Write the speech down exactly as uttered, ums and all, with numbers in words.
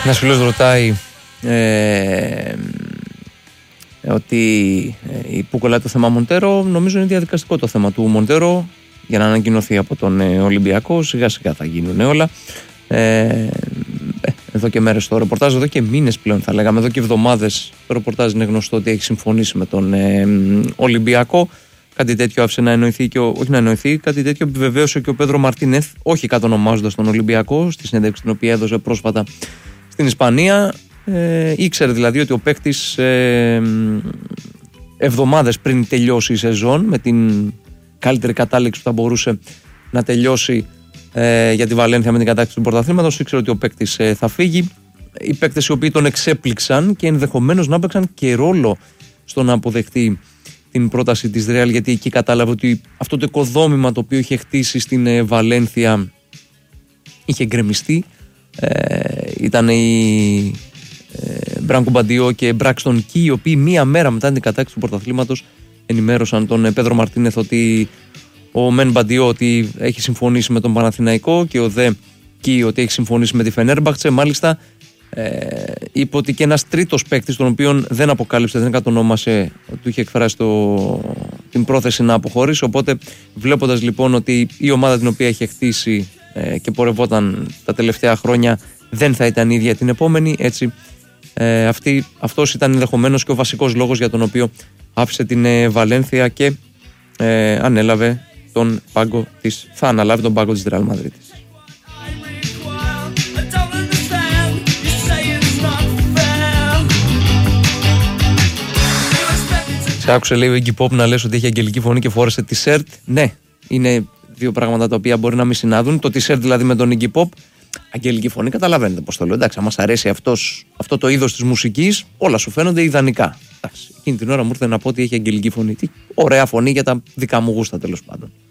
Ένας φίλος ρωτάει ε, ότι ε, πού κολλάει το θέμα Μοντέρο. Νομίζω είναι διαδικαστικό το θέμα του Μοντέρο για να ανακοινωθεί από τον ε, Ολυμπιακό. Σιγά σιγά θα γίνουν όλα. Ε, εδώ και μέρες το ρεπορτάζ, εδώ και μήνες πλέον θα λέγαμε, εδώ και εβδομάδες το ρεπορτάζ είναι γνωστό ότι έχει συμφωνήσει με τον ε, Ολυμπιακό. Κάτι τέτοιο άφησε να εννοηθεί και ο, όχι να εννοηθεί, κάτι τέτοιο επιβεβαίωσε και ο Πέδρο Μαρτίνεθ, όχι κατονομάζοντας τον Ολυμπιακό, στη συνέντευξη την οποία έδωσε πρόσφατα στην Ισπανία. Ε, ήξερε δηλαδή ότι ο παίκτης ε, εβδομάδες πριν τελειώσει η σεζόν, με την καλύτερη κατάληξη που θα μπορούσε να τελειώσει ε, για τη Βαλένθια με την κατάκτηση του πρωταθλήματος, ήξερε ότι ο παίκτης ε, θα φύγει. Οι παίκτες οι οποίοι τον εξέπληξαν και ενδεχομένως να παίξαν και ρόλο στο να αποδεχτεί την πρόταση της Ρεάλ, γιατί εκεί κατάλαβε ότι αυτό το οικοδόμημα το οποίο είχε χτίσει στην ε, Βαλένθια είχε γκρεμιστεί. Ε, ήταν οι ε, Μπράνκο Μπαντιό και Μπράξτον Κι, οι οποίοι μία μέρα μετά την κατάκτηση του πρωταθλήματος ενημέρωσαν τον ε, Πέδρο Μαρτίνεθ ότι ο Μεν Μπαντιό ότι έχει συμφωνήσει με τον Παναθηναϊκό και ο Δε Κι ότι έχει συμφωνήσει με τη Φενέρμπαχτσε. Μάλιστα ε, είπε ότι και ένας τρίτος παίκτης, τον οποίον δεν αποκάλυψε, δεν κατονόμασε, του είχε εκφράσει το, την πρόθεση να αποχωρήσει. Οπότε βλέποντας λοιπόν ότι η ομάδα την οποία είχε χτίσει ε, και πορευόταν τα τελευταία χρόνια δεν θα ήταν ίδια την επόμενη, έτσι ε, αυτή, αυτός ήταν ενδεχομένως και ο βασικός λόγος για τον οποίο άφησε την ε, Βαλένθια και ε, ανέλαβε τον πάγκο της, θα αναλάβει τον πάγκο της Ρεάλ Μαδρίτης. Σε άκουσε, λέει ο Iggy Pop, να λες ότι έχει αγγελική φωνή και φόρεσε t-shirt. Ναι, είναι δύο πράγματα τα οποία μπορεί να μην συνάδουν. Το t-shirt δηλαδή με τον Iggy Pop, αγγελική φωνή, καταλαβαίνετε πώς το λέω. Εντάξει, αν μας αρέσει αυτός, αυτό το είδος της μουσικής, όλα σου φαίνονται ιδανικά. Εντάξει, εκείνη την ώρα μου ήρθε να πω ότι έχει αγγελική φωνή. Τι ωραία φωνή για τα δικά μου γούστα, τέλος πάντων.